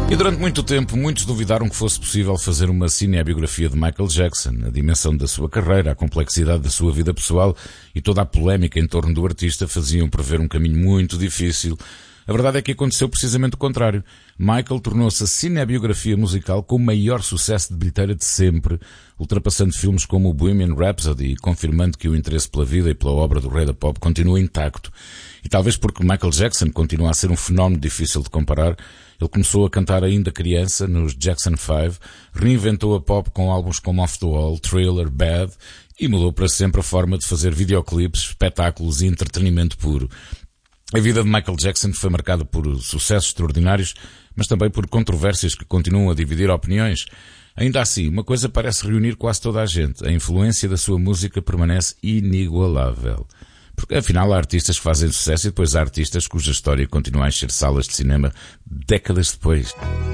E durante muito tempo, muitos duvidaram que fosse possível fazer uma cinebiografia de Michael Jackson. A dimensão da sua carreira, a complexidade da sua vida pessoal e toda a polémica em torno do artista faziam prever um caminho muito difícil. A verdade é que aconteceu precisamente o contrário. Michael tornou-se a cinebiografia musical com o maior sucesso de bilheteira de sempre, ultrapassando filmes como o Bohemian Rhapsody e confirmando que o interesse pela vida e pela obra do rei da pop continua intacto. E talvez porque Michael Jackson continua a ser um fenómeno difícil de comparar, ele começou a cantar ainda criança nos Jackson 5, reinventou a pop com álbuns como Off the Wall, Thriller, Bad e mudou para sempre a forma de fazer videoclipes, espetáculos e entretenimento puro. A vida de Michael Jackson foi marcada por sucessos extraordinários, mas também por controvérsias que continuam a dividir opiniões. Ainda assim, uma coisa parece reunir quase toda a gente. A influência da sua música permanece inigualável. Porque afinal há artistas que fazem sucesso e depois há artistas cuja história continua a encher salas de cinema décadas depois.